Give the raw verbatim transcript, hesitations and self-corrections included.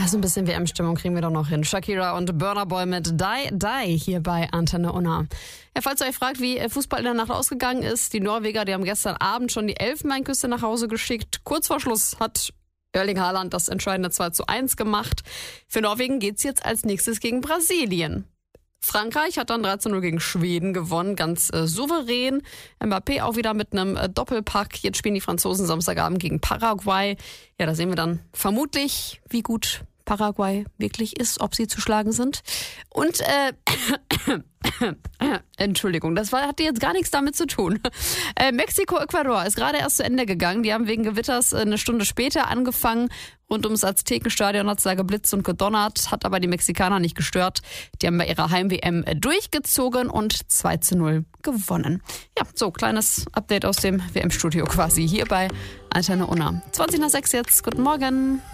Also ein bisschen W M-Stimmung kriegen wir doch noch hin. Shakira und Burna Boy mit Die Die hier bei Antenne Unna. Ja, falls ihr euch fragt, wie Fußball in der Nacht ausgegangen ist, die Norweger, die haben gestern Abend schon die Elfenbeinküste nach Hause geschickt. Kurz vor Schluss hat Erling Haaland das entscheidende zwei zu eins gemacht. Für Norwegen geht's jetzt als nächstes gegen Brasilien. Frankreich hat dann drei zu null gegen Schweden gewonnen, ganz äh, souverän. Mbappé auch wieder mit einem äh, Doppelpack. Jetzt spielen die Franzosen Samstagabend gegen Paraguay. Ja, da sehen wir dann vermutlich, wie gut Paraguay wirklich ist, ob sie zu schlagen sind. Und, äh, Entschuldigung, das war, hatte jetzt gar nichts damit zu tun. Äh, Mexiko-Ecuador ist gerade erst zu Ende gegangen. Die haben wegen Gewitters eine Stunde später angefangen. Rund ums Aztekenstadion hat es da geblitzt und gedonnert, hat aber die Mexikaner nicht gestört. Die haben bei ihrer Heim-W M durchgezogen und zwei zu null gewonnen. Ja, so, kleines Update aus dem W M-Studio quasi hier bei Antenne Unna. zwanzig nach sechs jetzt, guten Morgen.